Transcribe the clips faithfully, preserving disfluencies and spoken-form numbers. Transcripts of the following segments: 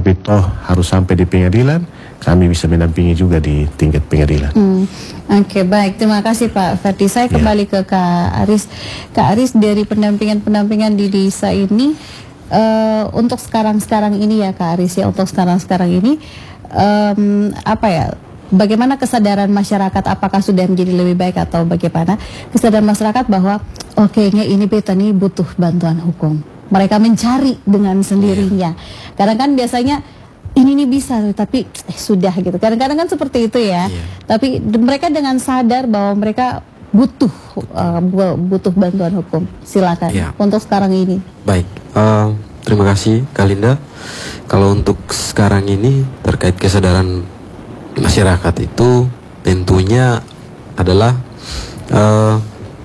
Tapi toh harus sampai di pengadilan, kami bisa mendampingi juga di tingkat pengadilan. Hmm. Oke, okay, baik. Terima kasih Pak Ferdi. Saya kembali ya. ke Kak Aris. Kak Aris, dari pendampingan-pendampingan di desa ini, uh, untuk sekarang-sekarang ini ya Kak Aris ya, untuk sekarang-sekarang ini, um, apa ya, bagaimana kesadaran masyarakat, apakah sudah menjadi lebih baik atau bagaimana kesadaran masyarakat bahwa oh kayaknya ini beta nih butuh bantuan hukum. Mereka mencari dengan sendirinya. Karena kan biasanya ini nih bisa, tapi eh, sudah gitu. Kadang-kadang kan seperti itu ya. Yeah. Tapi mereka dengan sadar bahwa mereka butuh uh, butuh bantuan hukum. Silakan yeah. untuk sekarang ini. Baik, uh, terima kasih Kak Linda. Kalau untuk sekarang ini terkait kesadaran masyarakat itu tentunya adalah uh,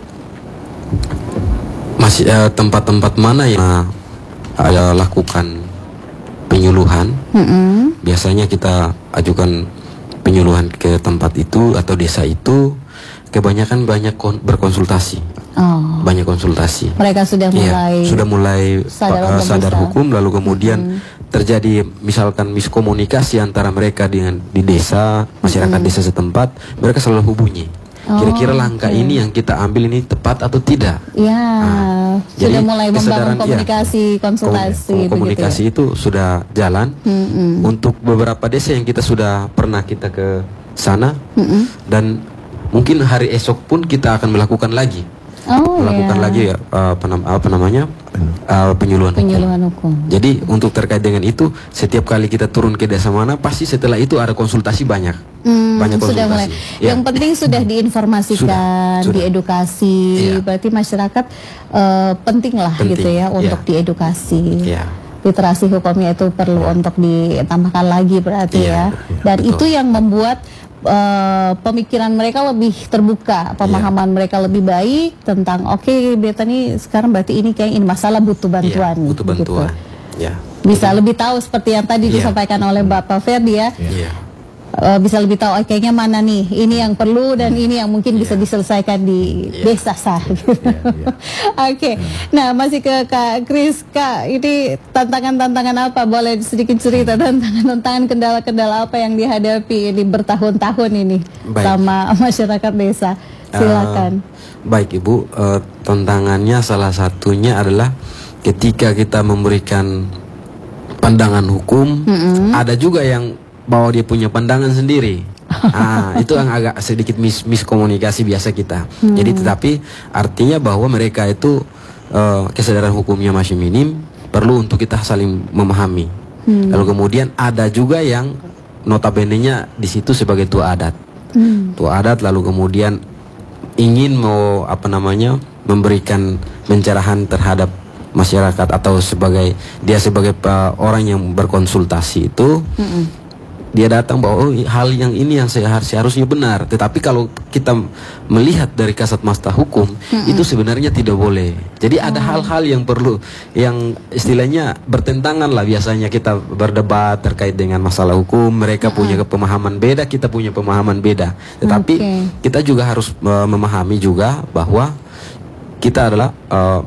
masih uh, tempat-tempat mana yang uh, lakukan penyuluhan. Mm-hmm. Biasanya kita ajukan penyuluhan ke tempat itu atau desa itu, kebanyakan banyak kon- berkonsultasi. Oh. Banyak konsultasi. Mereka sudah mulai ya, sudah mulai sadar, uh, sadar hukum, lalu kemudian mm-hmm. terjadi misalkan miskomunikasi antara mereka dengan di desa, masyarakat mm-hmm. desa setempat, mereka selalu hubungi. Kira-kira langkah okay. ini yang kita ambil ini tepat atau tidak? Ya, nah, sudah mulai membangun komunikasi, ya, konsultasi. Komunikasi ya? Itu sudah jalan. Mm-hmm. Untuk beberapa desa yang kita sudah pernah kita ke sana, mm-hmm. dan mungkin hari esok pun kita akan melakukan lagi. Oh, melakukan yeah. lagi ya uh, penam, apa namanya uh, penyuluhan, penyuluhan hukum. hukum. Jadi untuk terkait dengan itu, setiap kali kita turun ke desa mana, pasti setelah itu ada konsultasi banyak, hmm, banyak konsultasi. Sudah mulai. Ya. Yang penting sudah diinformasikan, sudah, sudah. diedukasi. Yeah. Berarti masyarakat uh, penting lah penting. gitu ya untuk yeah. diedukasi. Yeah. Literasi hukumnya itu perlu yeah. untuk ditambahkan lagi berarti yeah. ya. Dan yeah. itu yang membuat Uh, pemikiran mereka lebih terbuka, pemahaman yeah. mereka lebih baik tentang oke okay, beta nih sekarang berarti ini kayak ini masalah butuh bantuan, yeah, butuh bantuan, gitu. yeah. Bisa Jadi, lebih tahu seperti yang tadi yeah. disampaikan oleh Bapak Ferdi ya. Yeah. Yeah. Uh, bisa lebih tahu oh, kayaknya mana nih ini yang perlu dan ini yang mungkin yeah. bisa diselesaikan di yeah. desa sah. Yeah, yeah. Oke, okay. yeah. Nah masih ke Kak Kris, Kak, ini tantangan-tantangan apa? Boleh sedikit cerita tantangan-tantangan kendala-kendala apa yang dihadapi ini bertahun-tahun ini baik. sama masyarakat desa? Silakan. Uh, baik Ibu, uh, tantangannya salah satunya adalah ketika kita memberikan pandangan hukum, mm-hmm. ada juga yang bahwa dia punya pandangan sendiri. Ah, itu yang agak sedikit mis miskomunikasi biasa kita. Hmm. Jadi tetapi artinya bahwa mereka itu uh, kesadaran hukumnya masih minim, perlu untuk kita saling memahami. Hmm. Lalu kemudian ada juga yang notabene-nya di situ sebagai tua adat. Hmm. Tua adat lalu kemudian ingin mau apa namanya memberikan pencerahan terhadap masyarakat atau sebagai dia sebagai uh, orang yang berkonsultasi itu. Hmm. Dia datang bahwa oh, hal yang ini yang saya seharusnya benar, tetapi kalau kita melihat dari kasat mata hukum mm-hmm. itu sebenarnya tidak boleh. Jadi oh. ada hal-hal yang perlu, yang istilahnya bertentangan lah biasanya kita berdebat terkait dengan masalah hukum. Mereka mm-hmm. punya pemahaman beda, kita punya pemahaman beda. Tetapi okay. kita juga harus uh, memahami juga bahwa kita adalah uh,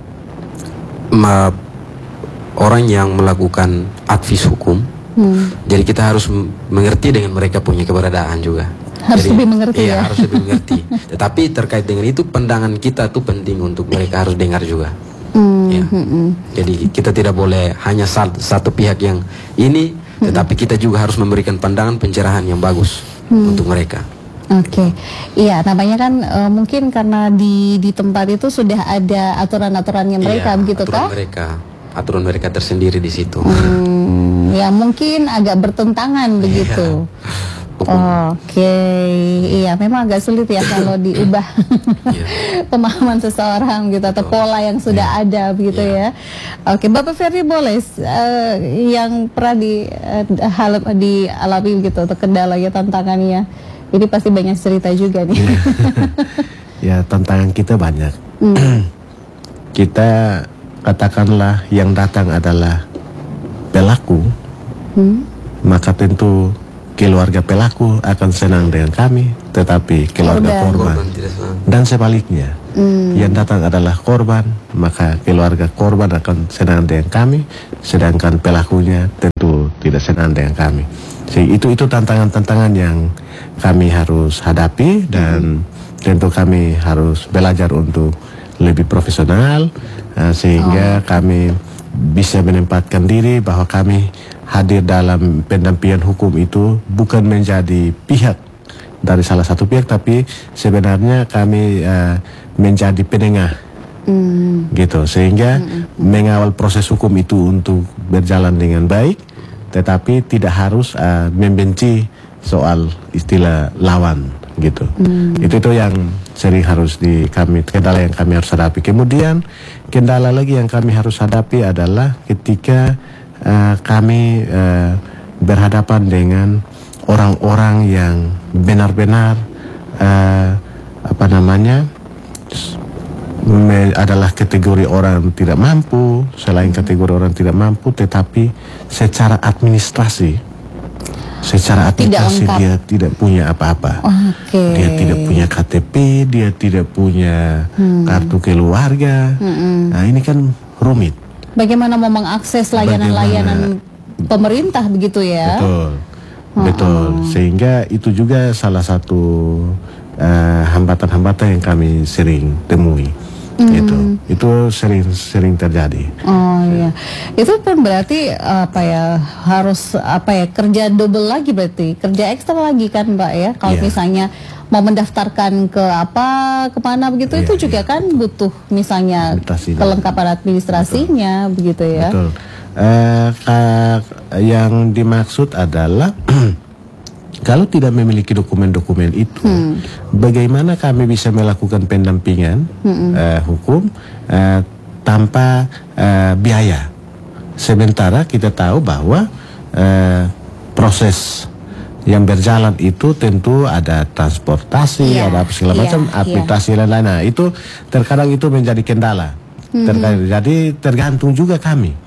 ma- orang yang melakukan advis hukum. Hmm. Jadi kita harus mengerti dengan mereka punya keberadaan juga. Harus Jadi, lebih mengerti iya, ya. harus lebih mengerti. Tetapi terkait dengan itu pandangan kita tuh penting untuk mereka harus dengar juga. Hmm. Ya. Hmm. Jadi kita tidak boleh hanya satu pihak yang ini, tetapi hmm. kita juga harus memberikan pandangan pencerahan yang bagus hmm. untuk mereka. Oke, okay. Iya, namanya kan uh, mungkin karena di di tempat itu sudah ada aturan-aturannya mereka, iya, begitu aturan kah? mereka, aturan mereka tersendiri di situ. Hmm, ya mungkin agak bertentangan begitu. Oke, okay. Iya, memang agak sulit ya kalau diubah pemahaman seseorang gitu atau pola yang sudah yeah. ada begitu yeah. ya. Oke, okay. Bapak Ferdi boleh uh, yang pernah di uh, hal dialami gitu atau kendala ya tantangannya. Ini pasti banyak cerita juga nih. Ya, tantangan kita banyak. Mm. Kita katakanlah yang datang adalah pelaku, mm. maka tentu keluarga pelaku akan senang dengan kami, tetapi keluarga korban, korban dan sebaliknya. Mm. Yang datang adalah korban, maka keluarga korban akan senang dengan kami, sedangkan pelakunya tentu tidak senang dengan kami. Jadi itu itu tantangan-tantangan yang kami harus hadapi, dan hmm. tentu kami harus belajar untuk lebih profesional, uh, sehingga oh. kami bisa menempatkan diri bahwa kami hadir dalam pendampingan hukum itu bukan menjadi pihak dari salah satu pihak, tapi sebenarnya kami uh, menjadi penengah, mm. gitu, sehingga mm-hmm. mengawal proses hukum itu untuk berjalan dengan baik, tetapi tidak harus uh, membenci soal istilah lawan, gitu. Mm. Itu itu yang sering harus di kami kendala yang kami harus hadapi. Kemudian kendala lagi yang kami harus hadapi adalah ketika uh, kami uh, berhadapan dengan orang-orang yang benar-benar uh, apa namanya me, adalah kategori orang tidak mampu, selain kategori orang tidak mampu, tetapi secara administrasi, secara administrasi tidak dia tidak punya apa-apa. Okay. Dia tidak punya K T P, dia tidak punya hmm. kartu keluarga. Hmm. Nah, ini kan rumit. Bagaimana mau mengakses layanan-layanan pemerintah begitu ya? Betul. Betul, sehingga itu juga salah satu uh, hambatan-hambatan yang kami sering temui. Mm. Itu, itu sering-sering terjadi. Oh iya, itu pun berarti apa ya, harus apa ya, kerja double lagi berarti, kerja ekstra lagi kan Mbak ya? Kalau yeah. misalnya mau mendaftarkan ke apa, kemana begitu, yeah, itu juga yeah. kan butuh misalnya kelengkapan administrasinya. Betul. Begitu ya. Betul. Uh, yang dimaksud adalah kalau tidak memiliki dokumen-dokumen itu, hmm. bagaimana kami bisa melakukan pendampingan hmm. uh, hukum uh, tanpa uh, biaya? Sementara kita tahu bahwa uh, proses yang berjalan itu tentu ada transportasi, yeah, ada segala macam, yeah, aplikasi yeah. dan lain-lain. Nah, itu terkadang itu menjadi kendala. Hmm. Terkadang, jadi tergantung juga kami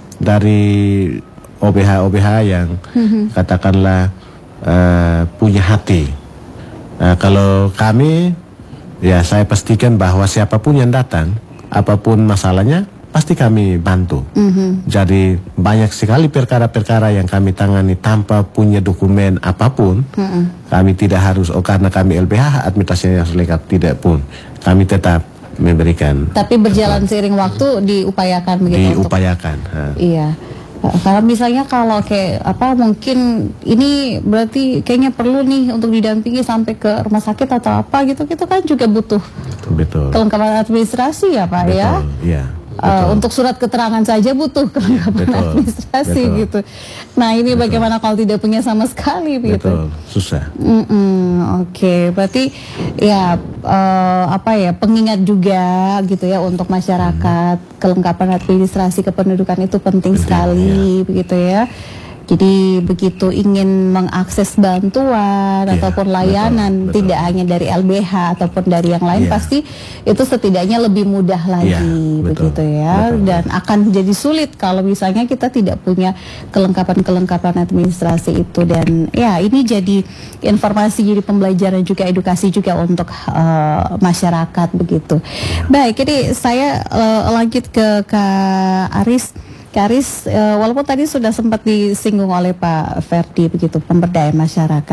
dari O B H O B H yang mm-hmm. katakanlah uh, punya hati. Uh, kalau kami, ya saya pastikan bahwa siapapun yang datang, apapun masalahnya, pasti kami bantu. Mm-hmm. Jadi banyak sekali perkara-perkara yang kami tangani tanpa punya dokumen apapun. Mm-hmm. Kami tidak harus, oh karena kami L B H administrasinya harus lengkap, tidak pun. Kami tetap memberikan. Tapi berjalan seiring waktu diupayakan begitu. Diupayakan. Untuk, iya. Karena misalnya kalau kayak apa, mungkin ini berarti kayaknya perlu nih untuk didampingi sampai ke rumah sakit atau apa gitu, gitu kan juga butuh betul. kelengkapan administrasi ya Pak. Betul, ya. Iya. Uh, untuk surat keterangan saja butuh kelengkapan ya, administrasi betul. Gitu. Nah ini betul. Bagaimana kalau tidak punya sama sekali begitu? Betul, susah. Mm-mm, Oke, okay. Berarti ya uh, apa ya, pengingat juga gitu ya untuk masyarakat, hmm. kelengkapan administrasi kependudukan itu penting, penting sekali, ya. Begitu ya. Jadi begitu ingin mengakses bantuan yeah, ataupun layanan, betul, betul. Tidak hanya dari L B H ataupun dari yang lain, yeah. pasti itu setidaknya lebih mudah lagi, yeah, begitu ya. Betul. Dan akan jadi sulit kalau misalnya kita tidak punya kelengkapan-kelengkapan administrasi itu. Dan ya ini jadi informasi, jadi pembelajaran juga, edukasi juga untuk uh, masyarakat begitu. Baik, jadi saya uh, lanjut ke Kak Aris. Kak Aris, uh, walaupun tadi sudah sempat disinggung oleh Pak Ferdi begitu, pemberdayaan masyarakat,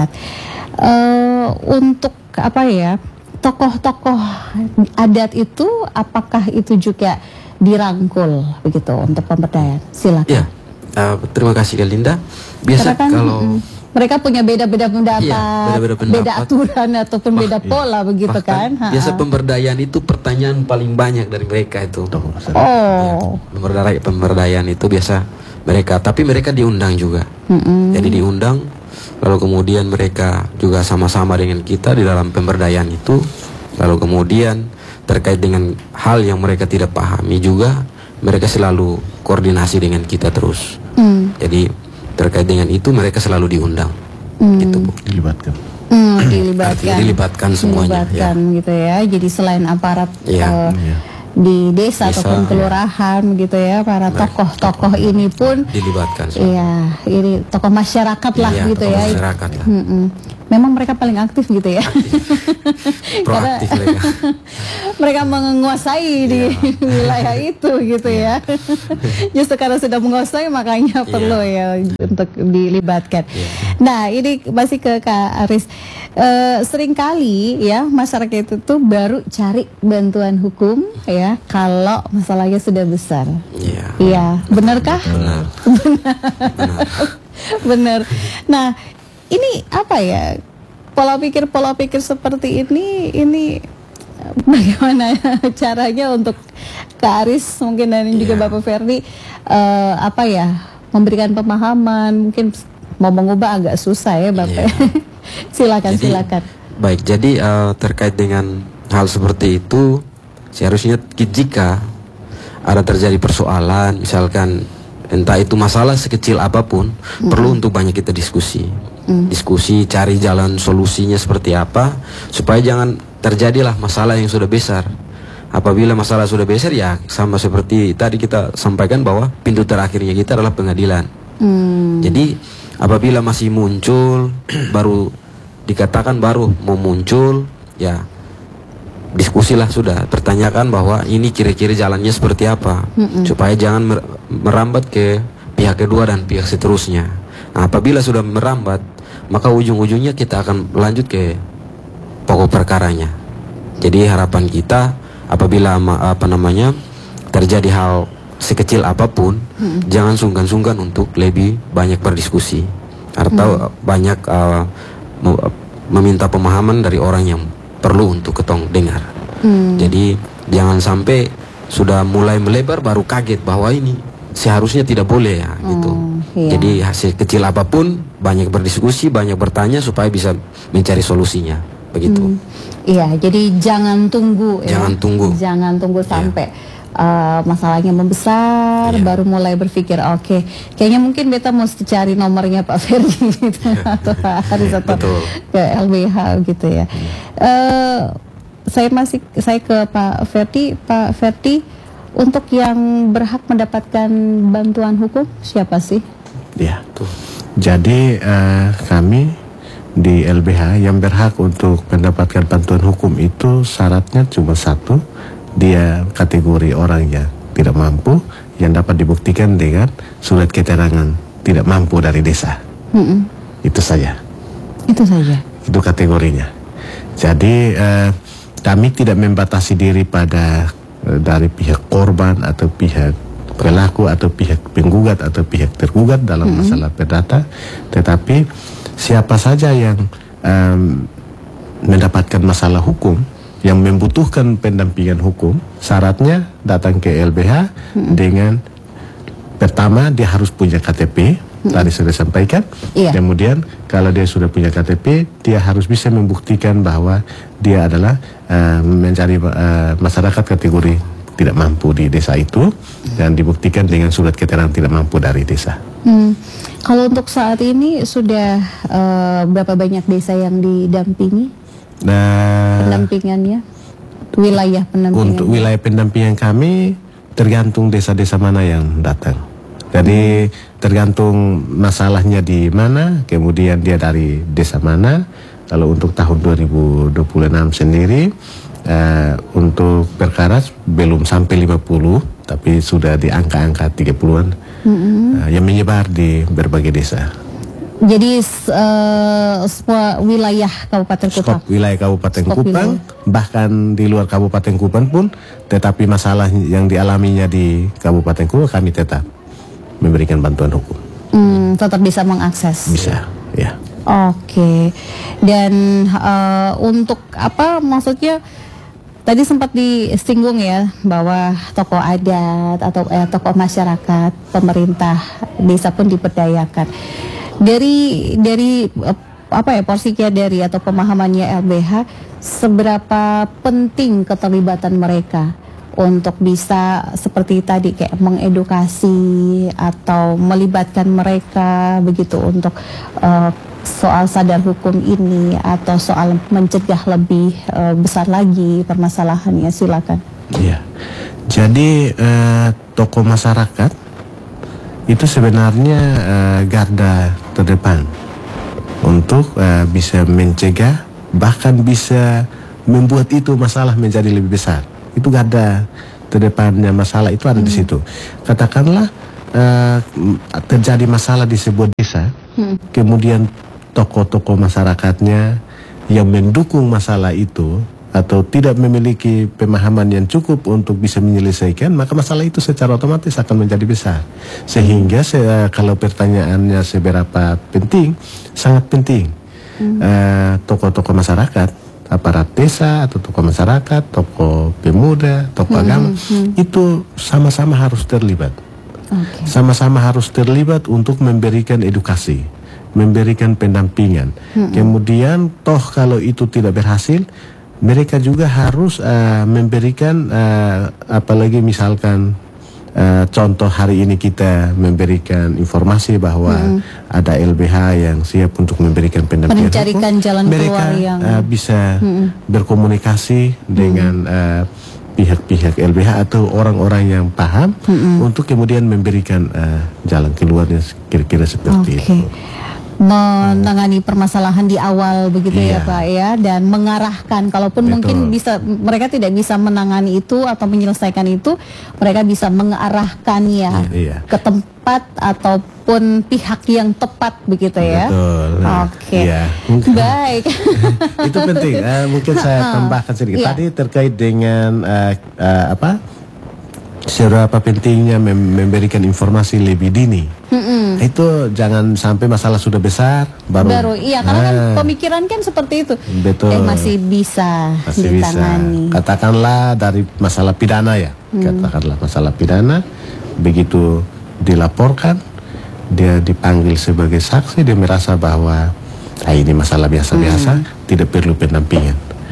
uh, untuk apa ya, tokoh-tokoh adat itu apakah itu juga dirangkul begitu untuk pemberdayaan? Silakan. Ya, uh, terima kasih Linda. Biasa kan, kalau mm, mereka punya beda-beda pendapat, iya, beda-beda pendapat, beda aturan ataupun bah, beda pola, iya. begitu bahkan, kan? Biasa pemberdayaan itu pertanyaan paling banyak dari mereka itu. Oh. Ya, pemberdayaan, pemberdayaan itu biasa mereka, tapi mereka diundang juga. Mm-hmm. Jadi diundang, lalu kemudian mereka juga sama-sama dengan kita di dalam pemberdayaan itu. Lalu kemudian terkait dengan hal yang mereka tidak pahami juga, mereka selalu koordinasi dengan kita terus. Mm. Jadi terkait dengan itu mereka selalu diundang, hmm. gitu Bu. Dilibatkan. Hmm, dilibatkan. Artinya dilibatkan semuanya. Dilibatkan ya. Gitu ya. Jadi selain aparat ya. uh, ya. di desa, desa ataupun kelurahan, ya. Gitu ya, para tokoh-tokoh ini pun dilibatkan. Iya, ini tokoh masyarakat lah, ya, gitu tokoh ya. Masyarakat lah. Hmm -hmm. memang mereka paling aktif gitu ya. Proaktif mereka. Mereka menguasai di wilayah itu gitu ya. Justru karena sudah menguasai makanya perlu ya untuk dilibatkan. Nah, ini masih ke Kak Aris. Uh, seringkali ya masyarakat itu tuh baru cari bantuan hukum ya kalau masalahnya sudah besar. Iya. Iya, benarkah? Benar. Benar. Benar. Nah, ini apa ya? Pola pikir pola pikir seperti ini ini bagaimana caranya untuk Kak Aris mungkin dan juga yeah. Bapak Ferdi uh, apa ya memberikan pemahaman, mungkin mau mengubah agak susah ya Bapak. Yeah. silakan jadi, silakan. Baik, jadi uh, terkait dengan hal seperti itu seharusnya jika ada terjadi persoalan misalkan entah itu masalah sekecil apapun mm-hmm. perlu untuk banyak kita diskusi. Mm. Diskusi cari jalan solusinya seperti apa supaya jangan terjadilah masalah yang sudah besar. Apabila masalah sudah besar ya sama seperti tadi kita sampaikan bahwa pintu terakhirnya kita adalah pengadilan. Mm. Jadi apabila masih muncul baru dikatakan baru mau muncul ya diskusilah sudah, pertanyakan bahwa ini kira-kira jalannya seperti apa. Mm-mm. Supaya jangan mer merambat ke pihak kedua dan pihak seterusnya. Nah, apabila sudah merambat maka ujung-ujungnya kita akan lanjut ke pokok perkaranya. Jadi harapan kita apabila apa namanya terjadi hal sekecil apapun, hmm. jangan sungkan-sungkan untuk lebih banyak berdiskusi atau hmm. banyak uh, meminta pemahaman dari orang yang perlu untuk ketong dengar. Hmm. Jadi jangan sampai sudah mulai melebar baru kaget bahwa ini seharusnya tidak boleh ya, oh, gitu. Iya. Jadi hasil kecil apapun banyak berdiskusi, banyak bertanya supaya bisa mencari solusinya, begitu. Hmm. Iya, jadi jangan tunggu. Jangan ya. tunggu. Jangan tunggu sampai. Yeah. Uh, masalahnya membesar, yeah. baru mulai berpikir oke, okay, kayaknya mungkin beta mesti cari nomornya Pak Ferdi gitu, atau Pak Aris atau Betul. ke L B H gitu ya. Uh, saya masih saya ke Pak Ferdi, Pak Ferdi, untuk yang berhak mendapatkan bantuan hukum siapa sih? Ya, tuh. Jadi uh, kami di L B H yang berhak untuk mendapatkan bantuan hukum itu syaratnya cuma satu. Dia kategori orang yang tidak mampu yang dapat dibuktikan dengan surat keterangan tidak mampu dari desa. Mm-mm. Itu saja. Itu saja. Itu kategorinya. Jadi eh, kami tidak membatasi diri pada eh, dari pihak korban atau pihak pelaku atau pihak penggugat atau pihak tergugat dalam mm-hmm. masalah perdata, tetapi siapa saja yang eh, mendapatkan masalah hukum yang membutuhkan pendampingan hukum, syaratnya datang ke L B H hmm. dengan pertama dia harus punya K T P, hmm. tadi sudah sampaikan. Iya. Kemudian kalau dia sudah punya K T P, dia harus bisa membuktikan bahwa dia adalah uh, mencari uh, masyarakat kategori tidak mampu di desa itu dan dibuktikan dengan surat keterangan tidak mampu dari desa. Hmm. Kalau untuk saat ini sudah uh, berapa banyak desa yang didampingi? Nah, pendampingannya, wilayah pendampingan. Untuk wilayah pendampingan kami tergantung desa-desa mana yang datang. Jadi hmm. tergantung masalahnya di mana, kemudian dia dari desa mana. Kalau untuk tahun dua ribu dua puluh enam sendiri uh, untuk perkara belum sampai lima puluh, tapi sudah di angka-angka tiga puluhan hmm. uh, yang menyebar di berbagai desa. Jadi uh, semua wilayah Kabupaten Kupang. Stop wilayah Kabupaten Stop Kupang, wilayah. Bahkan di luar Kabupaten Kupang pun, tetapi masalah yang dialaminya di Kabupaten Kupang kami tetap memberikan bantuan hukum. Hmm, tetap bisa mengakses. Bisa, ya. Oke. Okay. Dan uh, untuk apa maksudnya? Tadi sempat disinggung ya bahwa tokoh adat atau eh, tokoh masyarakat, pemerintah desa pun diperdayakan. Dari dari apa ya porsinya dari atau pemahamannya L B H, seberapa penting keterlibatan mereka untuk bisa seperti tadi kayak mengedukasi atau melibatkan mereka begitu untuk uh, soal sadar hukum ini atau soal mencegah lebih uh, besar lagi permasalahannya, silakan. Iya. Jadi uh, tokoh masyarakat itu sebenarnya uh, garda terdepan untuk uh, bisa mencegah, bahkan bisa membuat itu masalah menjadi lebih besar. Itu gak ada terdepannya masalah itu ada hmm. di situ. Katakanlah uh, terjadi masalah di sebuah desa, hmm. kemudian tokoh-tokoh masyarakatnya yang mendukung masalah itu atau tidak memiliki pemahaman yang cukup untuk bisa menyelesaikan, maka masalah itu secara otomatis akan menjadi besar. Sehingga se kalau pertanyaannya seberapa penting, sangat penting tokoh-tokoh hmm. uh, masyarakat, aparat desa atau tokoh masyarakat, tokoh pemuda, tokoh hmm. agama hmm. itu sama-sama harus terlibat. Sama-sama okay. harus terlibat untuk memberikan edukasi, memberikan pendampingan. Hmm. Kemudian toh kalau itu tidak berhasil, mereka juga harus uh, memberikan uh, apalagi misalkan uh, contoh hari ini kita memberikan informasi bahwa hmm. ada L B H yang siap untuk memberikan pendampingan mencarikan hukum. Jalan Mereka keluar yang uh, bisa hmm. berkomunikasi dengan uh, pihak-pihak L B H atau orang-orang yang paham hmm. untuk kemudian memberikan uh, jalan keluarnya kira-kira seperti okay. itu. Menangani permasalahan di awal begitu yeah. ya Pak ya, dan mengarahkan kalaupun Betul. mungkin bisa mereka tidak bisa menangani itu atau menyelesaikan itu, mereka bisa mengarahkan ya yeah, yeah. ke tempat ataupun pihak yang tepat begitu ya. Betul. Nah, Oke. Okay. Yeah. Baik. Itu penting. Uh, mungkin saya tambahkan sedikit. Yeah. Tadi terkait dengan uh, uh, apa? Seberapa pentingnya mem memberikan informasi lebih dini. Mm-mm. Itu jangan sampai masalah sudah besar baru. Baru iya, karena nah, kan pemikiran kan seperti itu. Betul. Eh, masih bisa masih ditangani. Bisa. Katakanlah dari masalah pidana ya. Mm. Katakanlah masalah pidana, begitu dilaporkan, dia dipanggil sebagai saksi, dia merasa bahwa ah, ini masalah biasa-biasa, mm. tidak perlu pendampingan.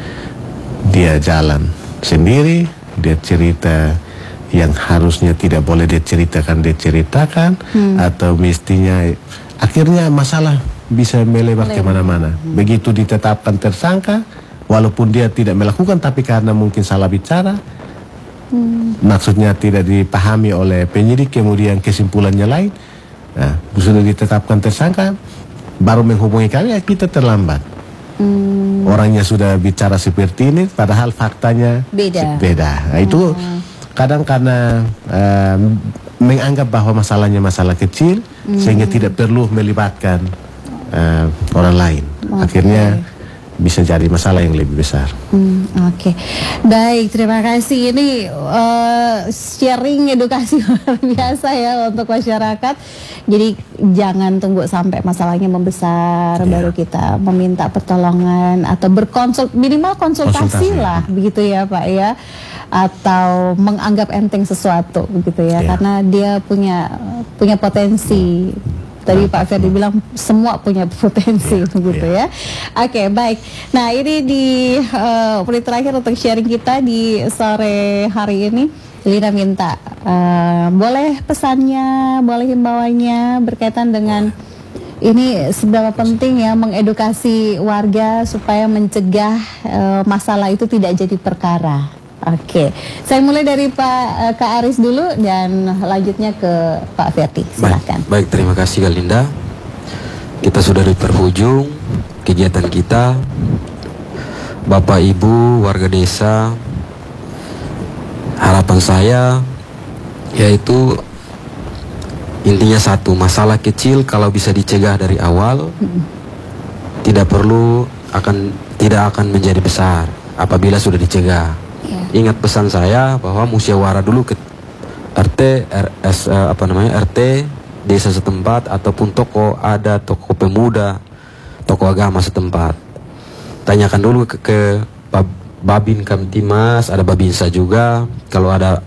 Dia jalan sendiri, dia cerita yang harusnya tidak boleh diceritakan diceritakan hmm. atau mestinya akhirnya masalah bisa melebar kemana-mana. Hmm. Begitu ditetapkan tersangka, walaupun dia tidak melakukan tapi karena mungkin salah bicara, hmm. maksudnya tidak dipahami oleh penyidik, kemudian kesimpulannya lain. Nah, sudah ditetapkan tersangka, baru menghubungi kami, ya kita terlambat. Hmm. Orangnya sudah bicara seperti ini, padahal faktanya beda. beda. Nah, itu hmm. kadang karena uh, menganggap bahwa masalahnya masalah kecil hmm. sehingga tidak perlu melibatkan uh, orang lain. Okay. Akhirnya bisa jadi masalah yang lebih besar. Hmm, Oke, okay. Baik, terima kasih. Ini uh, sharing edukasi luar biasa ya untuk masyarakat. Jadi jangan tunggu sampai masalahnya membesar yeah. baru kita meminta pertolongan atau berkonsul minimal konsultasi, konsultasi lah, begitu ya Pak ya. Atau menganggap enteng sesuatu begitu ya, yeah. karena dia punya punya potensi. Tadi Pak Ferdi bilang semua punya potensi yeah, begitu yeah. ya. Oke, okay, baik. Nah, ini di uh, menit terakhir untuk sharing kita di sore hari ini, Lina minta uh, boleh pesannya, boleh himbauannya berkaitan dengan ini seberapa penting ya mengedukasi warga supaya mencegah uh, masalah itu tidak jadi perkara. Oke, saya mulai dari Pak uh, Kak Aris dulu dan lanjutnya ke Pak Ferdi. Silakan. Baik, baik, terima kasih Galinda. Kita sudah di penghujung kegiatan kita. Bapak Ibu warga desa, harapan saya yaitu intinya satu, masalah kecil kalau bisa dicegah dari awal hmm. tidak perlu akan tidak akan menjadi besar apabila sudah dicegah. Yeah. Ingat pesan saya bahwa musyawarah dulu ke R T, R S, uh, apa namanya R T desa setempat ataupun tokoh ada tokoh pemuda, tokoh agama setempat. Tanyakan dulu ke, ke Bab, Babin Kamtimas, ada Babinsa juga. Kalau ada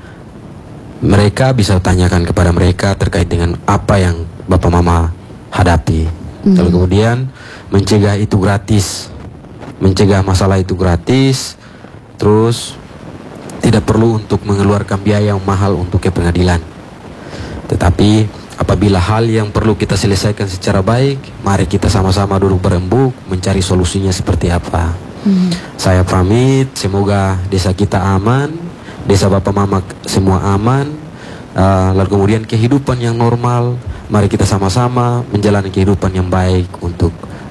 mereka bisa tanyakan kepada mereka terkait dengan apa yang Bapak Mama hadapi. Mm. Lalu kemudian mencegah itu gratis, mencegah masalah itu gratis. Terus tidak perlu untuk mengeluarkan biaya yang mahal untuk ke pengadilan. Tetapi apabila hal yang perlu kita selesaikan secara baik, mari kita sama-sama duduk berembuk mencari solusinya seperti apa. Hmm. Saya pamit, semoga desa kita aman, desa Bapak Mama semua aman, uh, lalu kemudian kehidupan yang normal. Mari kita sama-sama menjalani kehidupan yang baik untuk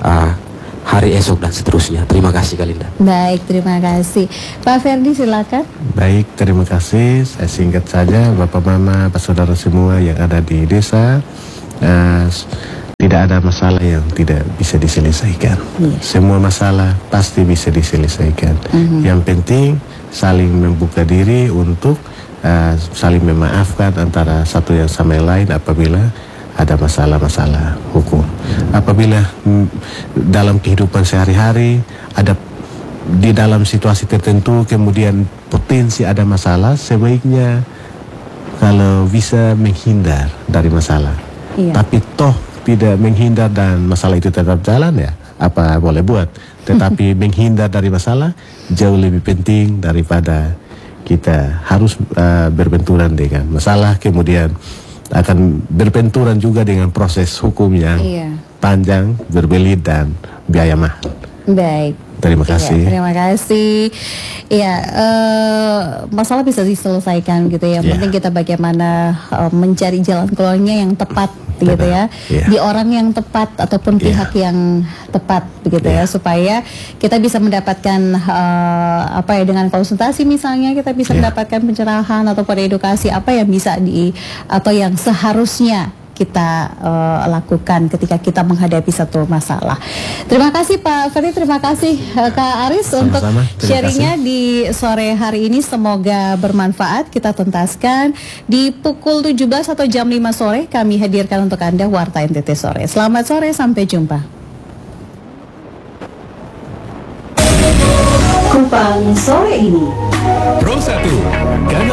uh, hari esok dan seterusnya. Terima kasih Kak Linda. Baik, terima kasih. Pak Ferdi silakan. Baik, terima kasih. Saya singkat saja, Bapak Mama, Pak Saudara semua yang ada di desa, uh, tidak ada masalah yang tidak bisa diselesaikan. Iya. Semua masalah pasti bisa diselesaikan. Mm-hmm. Yang penting saling membuka diri untuk uh, saling memaafkan antara satu yang sama yang lain apabila ada masalah-masalah hukum. Apabila mm, dalam kehidupan sehari-hari ada di dalam situasi tertentu kemudian potensi ada masalah, sebaiknya kalau bisa menghindar dari masalah. Iya. Tapi toh tidak menghindar dan masalah itu tetap jalan, ya apa boleh buat. Tetapi menghindar dari masalah jauh lebih penting daripada kita harus uh, berbenturan dengan masalah, kemudian akan berbenturan juga dengan proses hukum yang iya. panjang, berbelit dan biaya mahal. Baik. Terima kasih. Ya, terima kasih. Ya, uh, masalah bisa diselesaikan gitu ya. Yang penting kita bagaimana uh, mencari jalan keluarnya yang tepat, betul, gitu ya. Yeah. Di orang yang tepat ataupun yeah. pihak yang tepat, begitu yeah. ya, supaya kita bisa mendapatkan uh, apa ya, dengan konsultasi misalnya kita bisa yeah. mendapatkan pencerahan ataupun edukasi apa yang bisa di atau yang seharusnya kita uh, lakukan ketika kita menghadapi satu masalah. Terima kasih Pak Ferdi, terima kasih uh, Kak Aris. Sama-sama. Untuk sharingnya di sore hari ini, semoga bermanfaat. Kita tuntaskan di pukul tujuh belas atau jam lima sore kami hadirkan untuk Anda Warta N T T Sore. Selamat sore, sampai jumpa. Kupang sore ini Pro satu Kanal